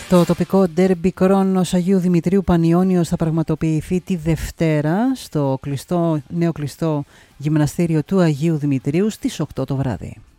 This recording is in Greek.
Το τοπικό ντέρμπι Κρόνος Αγίου Δημητρίου Πανιώνιος θα πραγματοποιηθεί τη Δευτέρα στο νέο κλειστό γυμναστήριο του Αγίου Δημητρίου στις 8 το βράδυ.